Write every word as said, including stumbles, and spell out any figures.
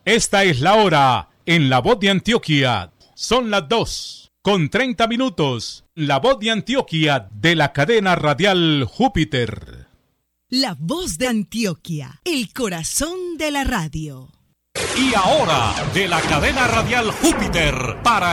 Esta es la hora en La Voz de Antioquia. Son las dos con treinta minutos. La Voz de Antioquia de la cadena radial Júpiter. La Voz de Antioquia, el corazón de la radio. Y ahora, de la cadena radial Júpiter, para